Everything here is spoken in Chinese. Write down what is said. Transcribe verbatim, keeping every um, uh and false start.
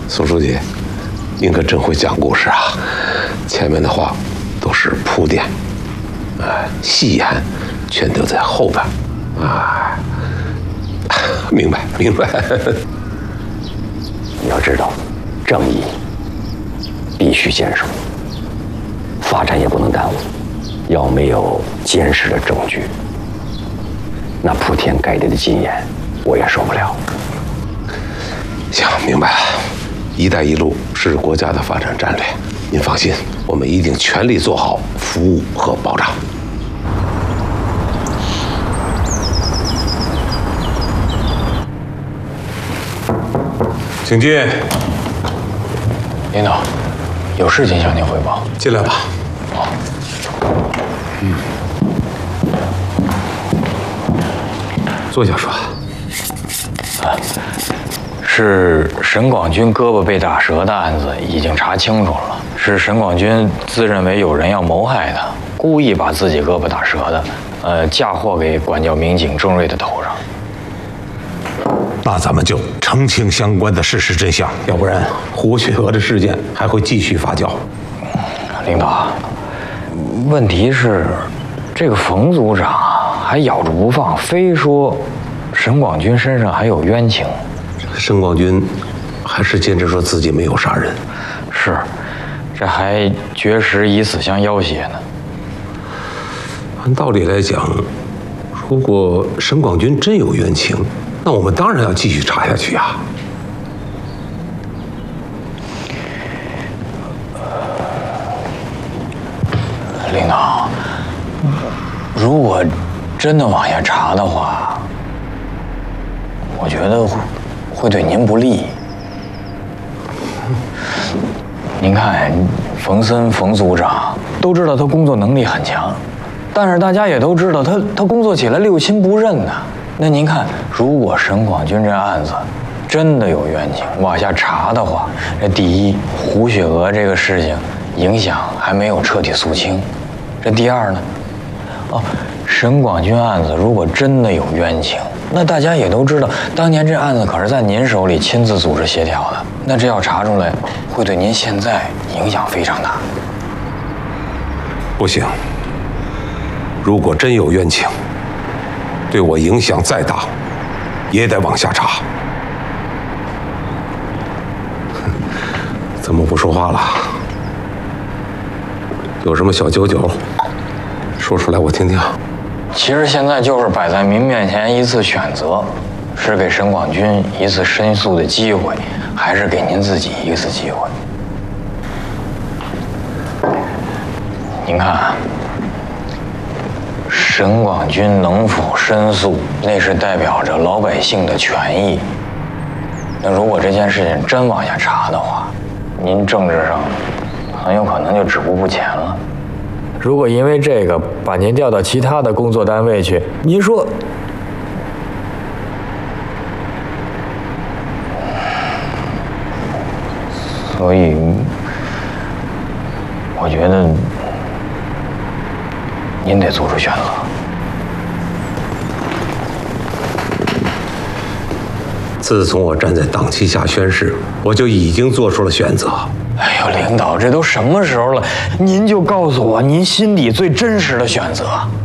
宋书记，您可真会讲故事啊！前面的话都是铺垫，哎，戏言全都在后边，啊，明白明白。 你要知道，正义必须坚守，发展也不能耽误。要没有坚实的证据，那铺天盖地的禁言我也受不了。 行，明白了。一带一路是国家的发展战略，您放心，我们一定全力做好服务和保障。请进。 领导，有事情向您汇报。 进来吧。 好。 嗯。坐下说。 啊，是沈广军胳膊被打折的案子已经查清楚了，是沈广军自认为有人要谋害他，故意把自己胳膊打折的，呃，嫁祸给管教民警郑瑞的头上。 那咱们就澄清相关的事实真相，要不然胡雪娥的事件还会继续发酵。 领导，问题是，这个冯组长还咬着不放，非说沈广军身上还有冤情。 沈广军还是坚持说自己没有杀人。 是，这还绝食以死相要挟呢。 按道理来讲，如果沈广军真有冤情，那我们当然要继续查下去啊。 领导，如果真的往下查的话，我觉得会会对您不利。您看，冯森冯组长都知道他工作能力很强，但是大家也都知道他他工作起来六亲不认呐。那您看，如果沈广军这案子真的有冤情，往下查的话，这第一，胡雪娥这个事情影响还没有彻底肃清；这第二呢，哦，沈广军案子如果真的有冤情，那大家也都知道，当年这案子可是在您手里亲自组织协调的，那这要查出来，会对您现在影响非常大。 不行，如果真有冤情，对我影响再大，也得往下查。怎么不说话了？有什么小九九，说出来我听听。 其实现在就是摆在您面前一次选择，是给沈广军一次申诉的机会，还是给您自己一次机会？您看，沈广军能否申诉，那是代表着老百姓的权益。那如果这件事情真往下查的话，您政治上很有可能就止步不前了。如果因为这个把您调到其他的工作单位去，您说，所以我觉得您得做出选择。 自从我站在党旗下宣誓，我就已经做出了选择。 哎呦，领导，这都什么时候了，您就告诉我您心底最真实的选择。